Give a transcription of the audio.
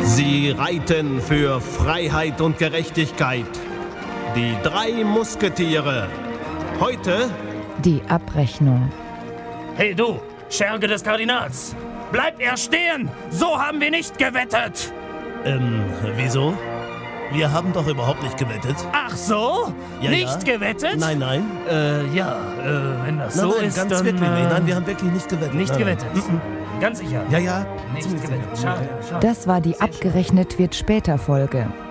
Sie reiten für Freiheit und Gerechtigkeit. Die 3 Musketiere. Heute Die Abrechnung. Hey du, Scherge des Kardinals! Bleibt er stehen! So haben wir nicht gewettet! Wieso? Wir haben doch überhaupt nicht gewettet. Ach so? Ja, nicht ja. gewettet? Nein, nein. Wenn das Nein, so nein, ist, ganz dann... wirklich nicht. Nein, wir haben wirklich nicht gewettet. Nicht Nein. gewettet? Ganz sicher? Ja, ja. Nicht gewettet. Schade. Das war die Abgerechnet wird später Folge.